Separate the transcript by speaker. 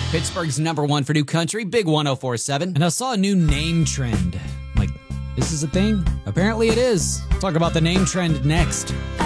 Speaker 1: Pittsburgh's #1 for new country, Big 104.7.
Speaker 2: And I saw a new name trend. I'm like, this is a thing? Apparently it is. Talk about the name trend next.